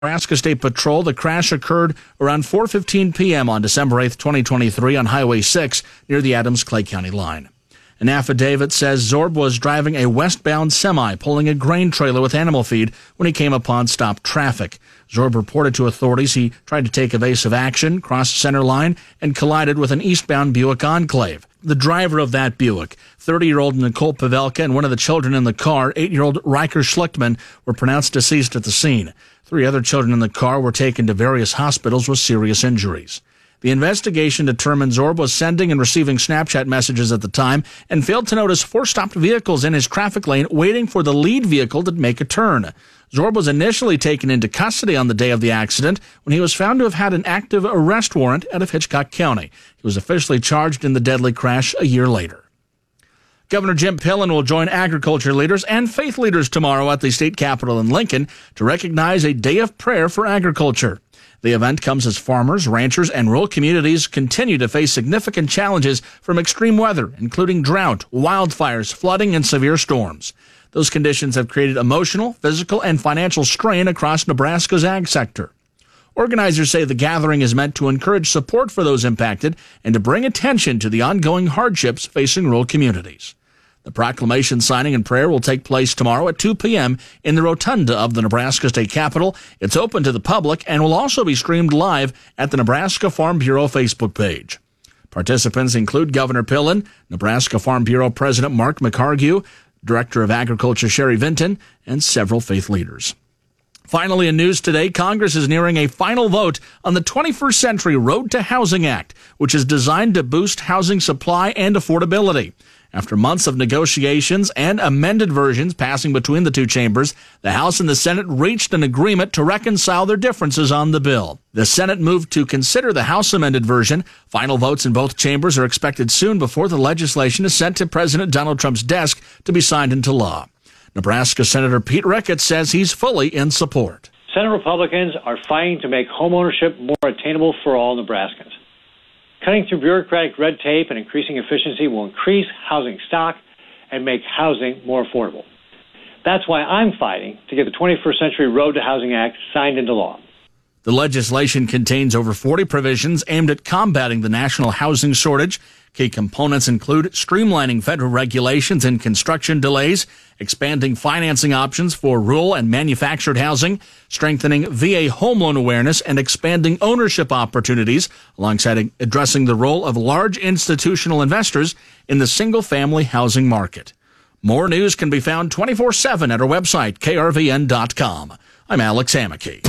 Nebraska State Patrol. The crash occurred around 4:15 p.m. on December 8th, 2023 on Highway 6 near the Adams-Clay County line. An affidavit says Zorb was driving a westbound semi pulling a grain trailer with animal feed when he came upon stopped traffic. Zorb reported to authorities he tried to take evasive action, crossed center line, and collided with an eastbound Buick Enclave. The driver of that Buick, 30-year-old Nicole Pavelka, and one of the children in the car, 8-year-old Riker Schlichtman, were pronounced deceased at the scene. 3 other children in the car were taken to various hospitals with serious injuries. The investigation determined Zorb was sending and receiving Snapchat messages at the time and failed to notice 4 stopped vehicles in his traffic lane waiting for the lead vehicle to make a turn. Zorb was initially taken into custody on the day of the accident when he was found to have had an active arrest warrant out of Hitchcock County. He was officially charged in the deadly crash a year later. Governor Jim Pillen will join agriculture leaders and faith leaders tomorrow at the state capitol in Lincoln to recognize a day of prayer for agriculture. The event comes as farmers, ranchers, and rural communities continue to face significant challenges from extreme weather, including drought, wildfires, flooding, and severe storms. Those conditions have created emotional, physical, and financial strain across Nebraska's ag sector. Organizers say the gathering is meant to encourage support for those impacted and to bring attention to the ongoing hardships facing rural communities. The proclamation signing and prayer will take place tomorrow at 2 p.m. in the rotunda of the Nebraska State Capitol. It's open to the public and will also be streamed live at the Nebraska Farm Bureau Facebook page. Participants include Governor Pillen, Nebraska Farm Bureau President Mark McHargue, Director of Agriculture Sherry Vinton, and several faith leaders. Finally, in news today, Congress is nearing a final vote on the 21st Century Road to Housing Act, which is designed to boost housing supply and affordability. After months of negotiations and amended versions passing between the two chambers, the House and the Senate reached an agreement to reconcile their differences on the bill. The Senate moved to consider the House amended version. Final votes in both chambers are expected soon before the legislation is sent to President Donald Trump's desk to be signed into law. Nebraska Senator Pete Ricketts says he's fully in support. Senate Republicans are fighting to make homeownership more attainable for all Nebraskans. Cutting through bureaucratic red tape and increasing efficiency will increase housing stock and make housing more affordable. That's why I'm fighting to get the 21st Century Road to Housing Act signed into law. The legislation contains over 40 provisions aimed at combating the national housing shortage. Key components include streamlining federal regulations and construction delays, expanding financing options for rural and manufactured housing, strengthening VA home loan awareness, and expanding ownership opportunities, alongside addressing the role of large institutional investors in the single-family housing market. More news can be found 24/7 at our website, krvn.com. I'm Alex Hammaky.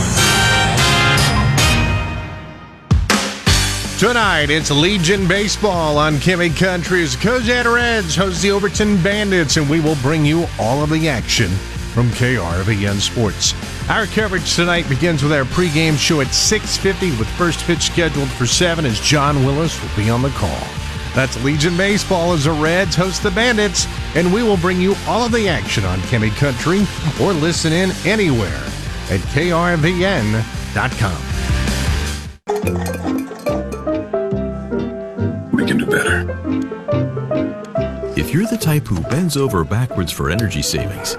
Tonight, it's Legion Baseball on Kimmy Country's Cozad Reds host the Overton Bandits, and we will bring you all of the action from KRVN Sports. Our coverage tonight begins with our pregame show at 6:50 with first pitch scheduled for 7 as John Willis will be on the call. That's Legion Baseball as the Reds host the Bandits, and we will bring you all of the action on Kimmy Country or listen in anywhere at krvn.com. We can do better. If you're the type who bends over backwards for energy savings,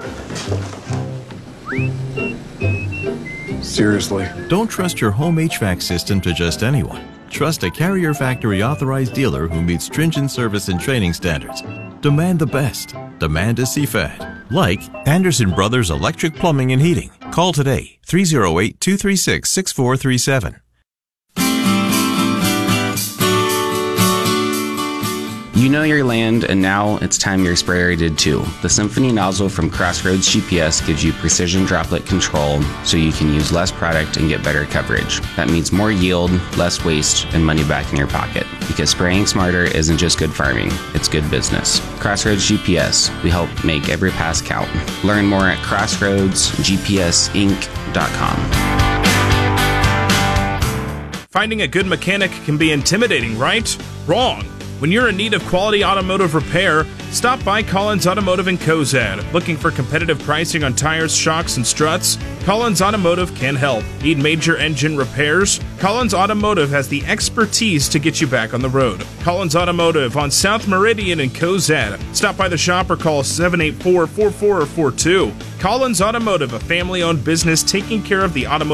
Seriously. don't trust your home HVAC system to just anyone. Trust a Carrier Factory authorized dealer who meets stringent service and training standards. Demand the best. Demand a CFAD. Like Anderson Brothers Electric Plumbing and Heating. Call today, 308-236-6437. You know your land, and now it's time your sprayer did too. The Symphony nozzle from Crossroads GPS gives you precision droplet control so you can use less product and get better coverage. That means more yield, less waste, and money back in your pocket. Because spraying smarter isn't just good farming, it's good business. Crossroads GPS, we help make every pass count. Learn more at crossroadsgpsinc.com. Finding a good mechanic can be intimidating, right? Wrong. When you're in need of quality automotive repair, Stop by Collins Automotive in Cozad. Looking for competitive pricing on tires, shocks, and struts? Collins Automotive can help. Need major engine repairs? Collins Automotive has the expertise to get you back on the road. Collins Automotive on South Meridian in Cozad. Stop by the shop or call 784-4442. Collins Automotive, a family-owned business taking care of the automotive